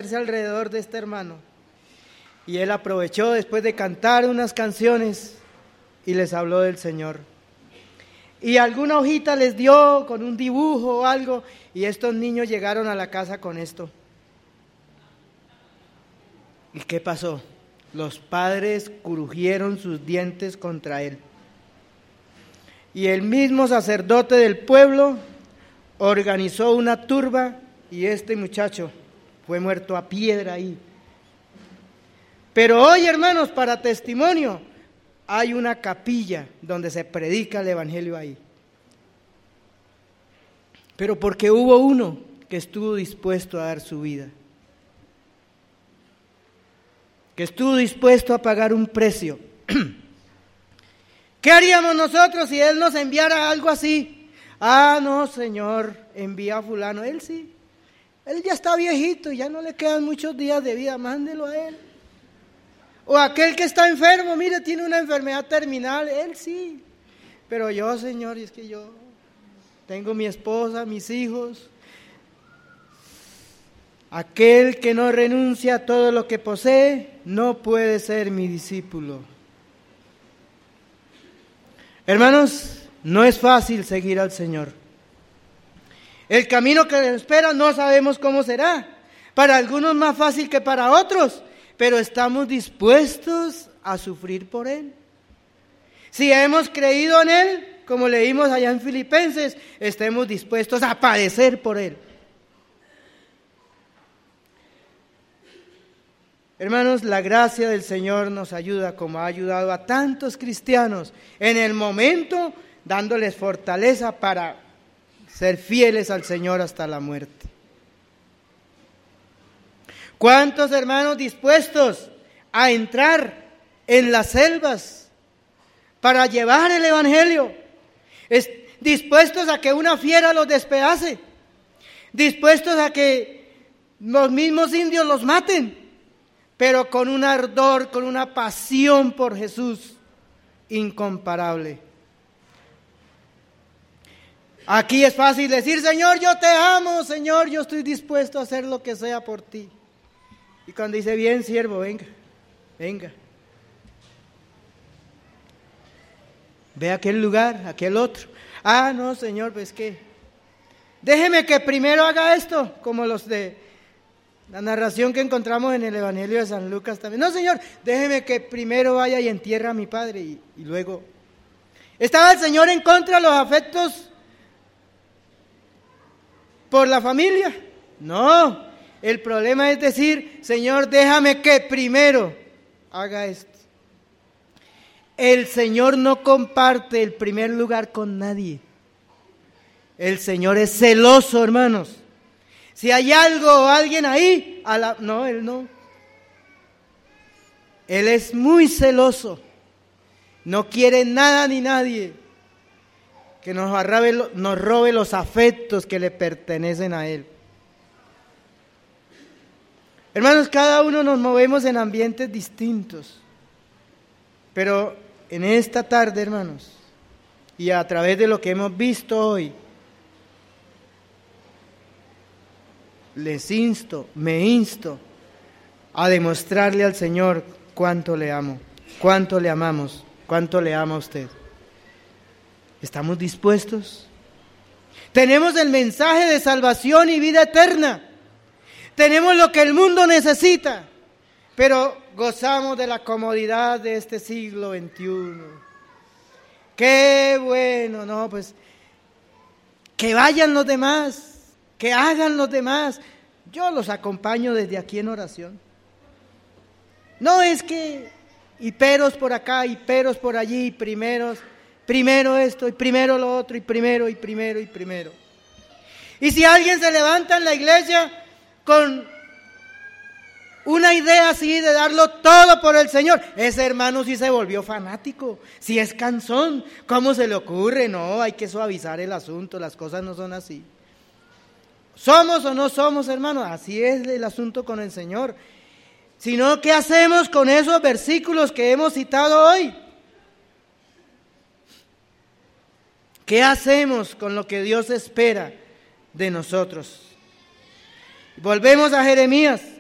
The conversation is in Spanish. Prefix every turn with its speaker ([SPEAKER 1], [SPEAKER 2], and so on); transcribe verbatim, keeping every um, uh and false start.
[SPEAKER 1] sentarse alrededor de este hermano. Y él aprovechó después de cantar unas canciones y les habló del Señor. Y alguna hojita les dio con un dibujo o algo, y estos niños llegaron a la casa con esto. ¿Y qué pasó? Los padres crujieron sus dientes contra él. Y el mismo sacerdote del pueblo organizó una turba y este muchacho fue muerto a piedra ahí. Pero hoy, hermanos, para testimonio, hay una capilla donde se predica el evangelio ahí. Pero porque hubo uno que estuvo dispuesto a dar su vida, que estuvo dispuesto a pagar un precio. ¿Qué haríamos nosotros si Él nos enviara algo así? Ah, no, Señor, envía a fulano. Él sí, Él ya está viejito y ya no le quedan muchos días de vida, mándelo a Él. O aquel que está enfermo, mire, tiene una enfermedad terminal, Él sí. Pero yo, Señor, es que yo tengo mi esposa, mis hijos. Aquel que no renuncia a todo lo que posee, no puede ser mi discípulo. Hermanos, no es fácil seguir al Señor. El camino que nos espera no sabemos cómo será. Para algunos más fácil que para otros, pero estamos dispuestos a sufrir por Él. Si hemos creído en Él, como leímos allá en Filipenses, estemos dispuestos a padecer por Él. Hermanos, la gracia del Señor nos ayuda como ha ayudado a tantos cristianos en el momento, dándoles fortaleza para ser fieles al Señor hasta la muerte. ¿Cuántos hermanos dispuestos a entrar en las selvas para llevar el evangelio? Es, dispuestos a que una fiera los despedace, dispuestos a que los mismos indios los maten, pero con un ardor, con una pasión por Jesús incomparable. Aquí es fácil decir, Señor, yo te amo, Señor, yo estoy dispuesto a hacer lo que sea por ti. Y cuando dice, bien, siervo, venga, venga. Ve a aquel lugar, a aquel otro. Ah, no, Señor, pues que déjeme que primero haga esto, como los de la narración que encontramos en el Evangelio de San Lucas también. No, Señor, déjeme que primero vaya y entierre a mi padre y, y luego. ¿Estaba el Señor en contra de los afectos por la familia? No, el problema es decir, Señor, déjame que primero haga esto. El Señor no comparte el primer lugar con nadie. El Señor es celoso, hermanos. Si hay algo o alguien ahí, a la, no, Él no. Él es muy celoso. No quiere nada ni nadie que nos arrabe, nos robe los afectos que le pertenecen a Él. Hermanos, cada uno nos movemos en ambientes distintos. Pero en esta tarde, hermanos, y a través de lo que hemos visto hoy, les insto, me insto a demostrarle al Señor cuánto le amo, cuánto le amamos, cuánto le ama a usted. ¿Estamos dispuestos? Tenemos el mensaje de salvación y vida eterna. Tenemos lo que el mundo necesita, pero gozamos de la comodidad de este siglo veintiuno. ¡Qué bueno! No, pues que vayan los demás. Que hagan los demás. Yo los acompaño desde aquí en oración. No es que y peros por acá y peros por allí, primeros, primero esto y primero lo otro y primero y primero y primero. Y si alguien se levanta en la iglesia con una idea así de darlo todo por el Señor, ese hermano sí se volvió fanático, sí es cansón. ¿Cómo se le ocurre? No, hay que suavizar el asunto, las cosas no son así. ¿Somos o no somos, hermanos? Así es el asunto con el Señor. Sino, ¿qué hacemos con esos versículos que hemos citado hoy? ¿Qué hacemos con lo que Dios espera de nosotros? Volvemos a Jeremías.